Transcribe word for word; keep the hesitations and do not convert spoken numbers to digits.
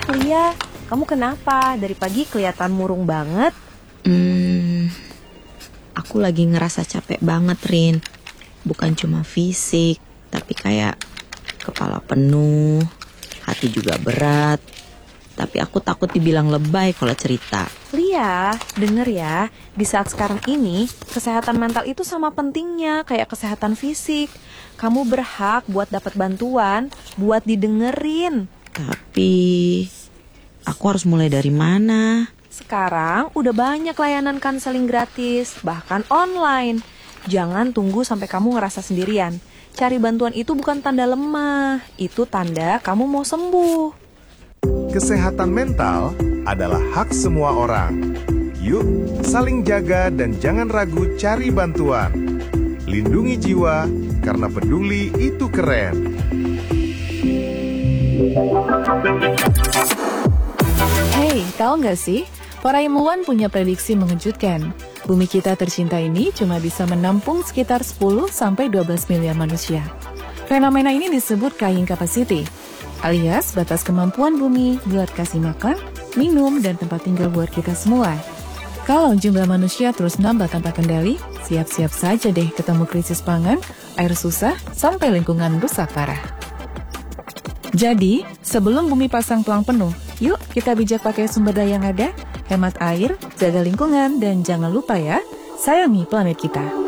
Lia, kamu kenapa? Dari pagi kelihatan murung banget. Hmm, aku lagi ngerasa capek banget, Rin. Bukan cuma fisik, tapi kayak kepala penuh, hati juga berat. Tapi aku takut dibilang lebay kalau cerita. Lia, denger ya, di saat sekarang ini, kesehatan mental itu sama pentingnya kayak kesehatan fisik. Kamu berhak buat dapat bantuan, buat didengerin. Tapi aku harus mulai dari mana? Sekarang udah banyak layanan konseling gratis, bahkan online. Jangan tunggu sampai kamu ngerasa sendirian. Cari bantuan itu bukan tanda lemah, itu tanda kamu mau sembuh. Kesehatan mental adalah hak semua orang. Yuk, saling jaga dan jangan ragu cari bantuan. Lindungi jiwa, karena peduli itu keren. Hey, tahu nggak sih? Para ilmuwan punya prediksi mengejutkan. Bumi kita tercinta ini cuma bisa menampung sekitar sepuluh sampai dua belas miliar manusia. Fenomena ini disebut carrying capacity, alias batas kemampuan bumi buat kasih makan, minum, dan tempat tinggal buat kita semua. Kalau jumlah manusia terus nambah tanpa kendali, siap-siap saja deh ketemu krisis pangan, air susah, sampai lingkungan rusak parah. Jadi, sebelum bumi pasang pelang penuh, yuk kita bijak pakai sumber daya yang ada, hemat air, jaga lingkungan, dan jangan lupa ya, sayangi planet kita.